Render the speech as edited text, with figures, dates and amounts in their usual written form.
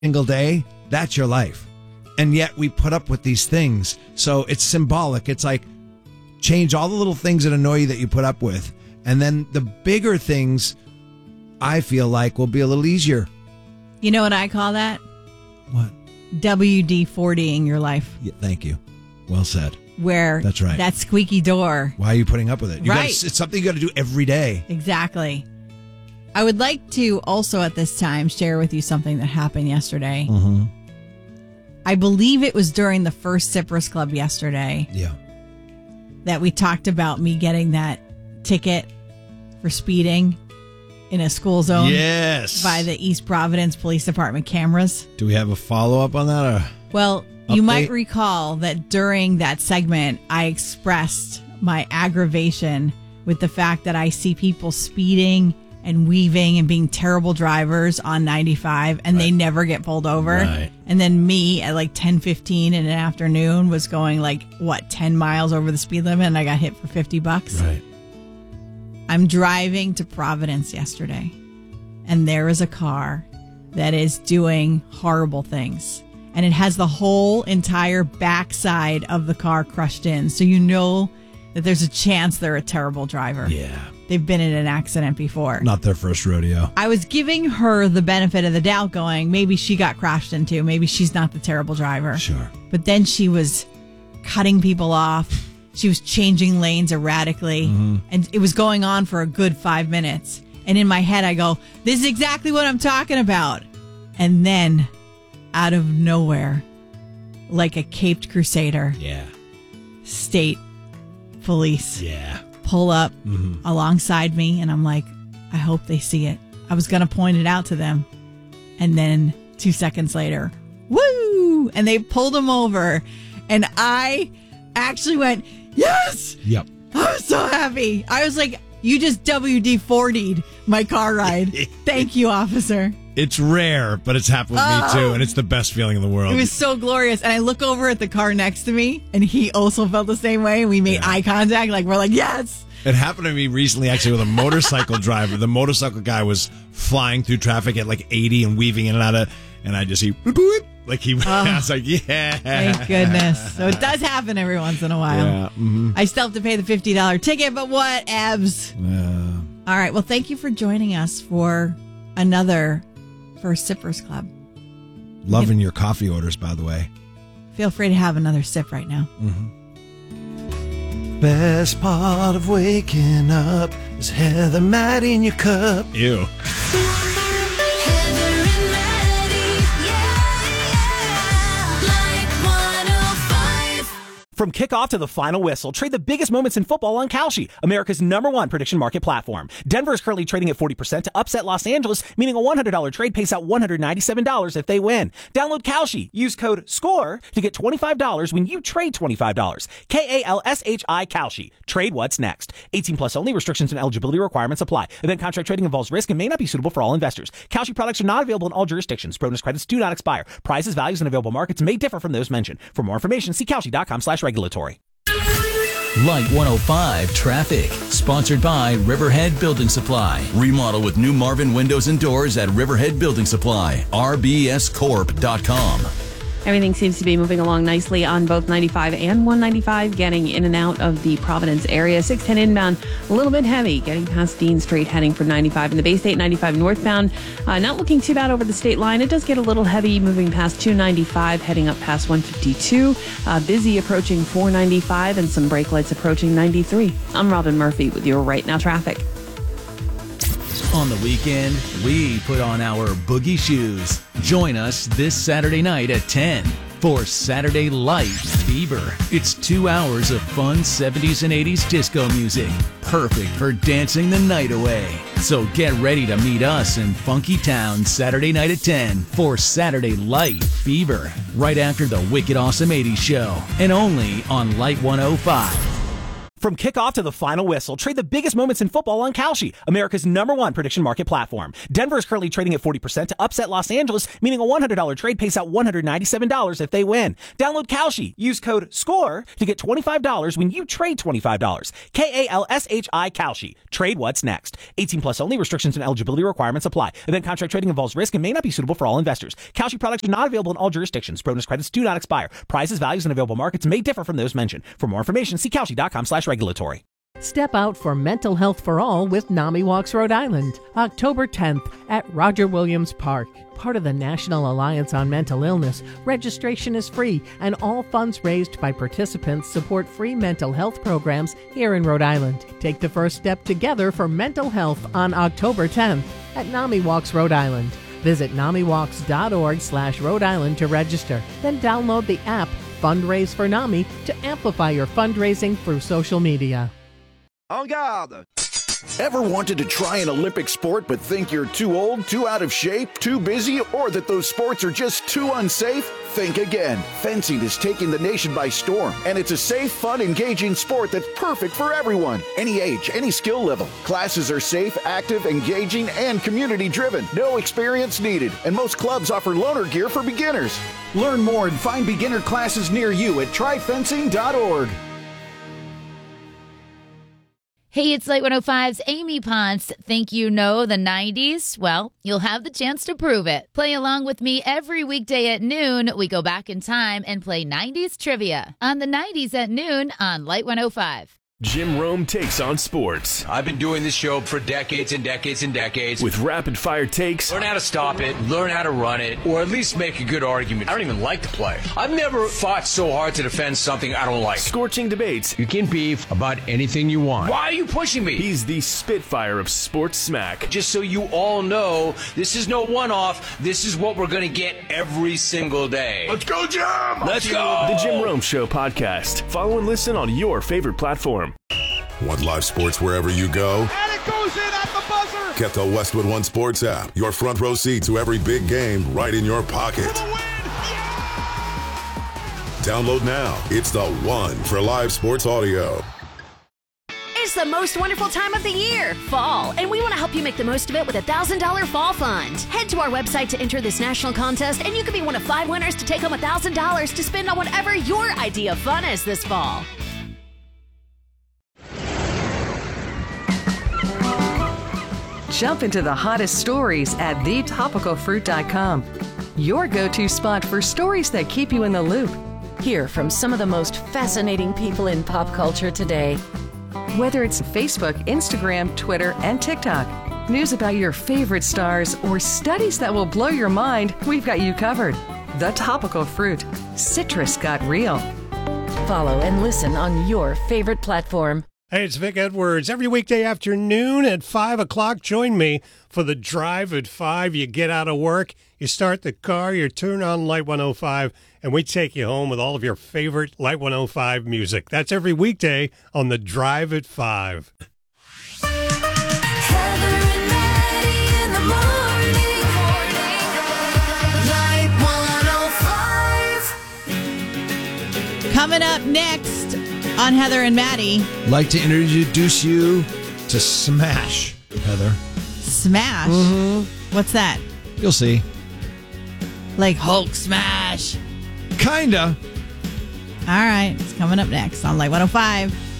single day, that's your life. And yet we put up with these things. So it's symbolic. It's like change all the little things that annoy you that you put up with. And then the bigger things, I feel like, will be a little easier. You know what I call that? What? WD-40ing your life. Yeah, thank you. Well said. Where that's right. That squeaky door. Why are you putting up with it? Right. It's something you got to do every day. Exactly. I would like to also at this time share with you something that happened yesterday. Mm-hmm. I believe it was during the first Sippers Club yesterday. Yeah. That we talked about me getting that ticket for speeding in a school zone. Yes. By the East Providence Police Department cameras. Do we have a follow-up on that? Well, you might recall that during that segment, I expressed my aggravation with the fact that I see people speeding and weaving and being terrible drivers on 95 and they never get pulled over. Right. And then me at like 10:15 in an afternoon was going 10 miles over the speed limit and I got hit for $50. Right. I'm driving to Providence yesterday and there is a car that is doing horrible things. And it has the whole entire backside of the car crushed in. So you know that there's a chance they're a terrible driver. Yeah. They've been in an accident before. Not their first rodeo. I was giving her the benefit of the doubt going, maybe she got crashed into. Maybe she's not the terrible driver. Sure. But then she was cutting people off. She was changing lanes erratically. Mm-hmm. And it was going on for a good 5 minutes. And in my head, I go, this is exactly what I'm talking about. And then out of nowhere, like a caped crusader. Yeah. State police. Yeah. Pull up alongside me, and I'm like, I hope they see it. I was going to point it out to them. And then 2 seconds later, woo! And they pulled him over. And I actually went, yes! Yep. I was so happy. I was like, you just WD-40'd my car ride. Thank you, officer. It's rare, but it's happened with me too, and it's the best feeling in the world. It was so glorious. And I look over at the car next to me, and he also felt the same way. We made eye contact. We're like, yes. It happened to me recently, actually, with a motorcycle driver. The motorcycle guy was flying through traffic at 80 and weaving in and out of, and I just see, boop, boop, I was like, yeah. Thank goodness. So it does happen every once in a while. Yeah. Mm-hmm. I still have to pay the $50 ticket, but what, Abs? All right. Well, thank you for joining us for another First Sippers Club. Loving your coffee orders, by the way. Feel free to have another sip right now. Mm-hmm. Best part of waking up is Heather Maddie in your cup. Ew. From kickoff to the final whistle, trade the biggest moments in football on Kalshi, America's #1 prediction market platform. Denver is currently trading at 40% to upset Los Angeles, meaning a $100 trade pays out $197 if they win. Download Kalshi. Use code SCORE to get $25 when you trade $25. KALSHI Kalshi. Trade what's next. 18 plus only. Restrictions and eligibility requirements apply. Event contract trading involves risk and may not be suitable for all investors. Kalshi products are not available in all jurisdictions. Bonus credits do not expire. Prices, values, and available markets may differ from those mentioned. For more information, see Kalshi.com/regulatory. Light 105 Traffic, sponsored by Riverhead Building Supply. Remodel with new Marvin windows and doors at Riverhead Building Supply. rbscorp.com. Everything seems to be moving along nicely on both 95 and 195, getting in and out of the Providence area. 610 inbound, a little bit heavy, getting past Dean Street, heading for 95. In the Bay State 95 northbound, not looking too bad over the state line. It does get a little heavy moving past 295, heading up past 152. Busy approaching 495 and some brake lights approaching 93. I'm Robin Murphy with your Right Now traffic. On the weekend, we put on our boogie shoes. Join us this Saturday night at 10 for Saturday Light Fever. It's 2 hours of fun 70s and 80s disco music, perfect for dancing the night away. So get ready to meet us in Funky Town Saturday night at 10 for Saturday Light Fever, right after the Wicked Awesome 80s show, and only on Light 105. From kickoff to the final whistle, trade the biggest moments in football on Kalshi, America's #1 prediction market platform. Denver is currently trading at 40% to upset Los Angeles, meaning a $100 trade pays out $197 if they win. Download Kalshi. Use code SCORE to get $25 when you trade $25. KALSHI Kalshi. Trade what's next. 18 plus only. Restrictions and eligibility requirements apply. Event contract trading involves risk and may not be suitable for all investors. Kalshi products are not available in all jurisdictions. Bonus credits do not expire. Prices, values, and available markets may differ from those mentioned. For more information, see Kalshi.com/regulatory. Step out for mental health for all with NAMI Walks Rhode Island, October 10th at Roger Williams Park. Part of the National Alliance on Mental Illness, registration is free and all funds raised by participants support free mental health programs here in Rhode Island. Take the first step together for mental health on October 10th at NAMI Walks Rhode Island. Visit NAMIWalks.org/Rhode Island to register. Then download the app Fundraise for NAMI to amplify your fundraising through social media. En garde! Ever wanted to try an Olympic sport but think you're too old, too out of shape, too busy, or that those sports are just too unsafe? Think again. Fencing is taking the nation by storm, and it's a safe, fun, engaging sport that's perfect for everyone. Any age, any skill level. Classes are safe, active, engaging, and community-driven. No experience needed, and most clubs offer loaner gear for beginners. Learn more and find beginner classes near you at tryfencing.org. Hey, it's Light 105's Amy Ponce. Think you know the 90s? Well, you'll have the chance to prove it. Play along with me every weekday at noon. We go back in time and play 90s trivia on the 90s at noon on Light 105. Jim Rome takes on sports. I've been doing this show for decades and decades and decades. With rapid-fire takes. Learn how to stop it, learn how to run it, or at least make a good argument. I don't even like to play. I've never fought so hard to defend something I don't like. Scorching debates. You can beef about anything you want. Why are you pushing me? He's the Spitfire of sports smack. Just so you all know, this is no one-off. This is what we're going to get every single day. Let's go, Jim! Let's go! The Jim Rome Show podcast. Follow and listen on your favorite platform. Want live sports wherever you go? And it goes in at the buzzer! Get the Westwood One Sports app. Your front row seat to every big game right in your pocket. For the win! Yeah! Download now. It's the one for live sports audio. It's the most wonderful time of the year, fall, and we want to help you make the most of it with a $1,000 fall fund. Head to our website to enter this national contest, and you could be one of 5 winners to take home $1,000 to spend on whatever your idea of fun is this fall. Jump into the hottest stories at thetopicalfruit.com. Your go-to spot for stories that keep you in the loop. Hear from some of the most fascinating people in pop culture today. Whether it's Facebook, Instagram, Twitter, and TikTok, news about your favorite stars, or studies that will blow your mind, we've got you covered. The Topical Fruit. Citrus got real. Follow and listen on your favorite platform. Hey, it's Vic Edwards. Every weekday afternoon at 5 o'clock, join me for the Drive at 5. You get out of work, you start the car, you turn on Light 105, and we take you home with all of your favorite Light 105 music. That's every weekday on the Drive at 5. Heather and Maddie in the morning. Light 105. Coming up next on Heather and Maddie. Like to introduce you to Smash, Heather. Smash? Mm-hmm. What's that? You'll see. Like Hulk smash? Kinda. All right. It's coming up next on Light 105.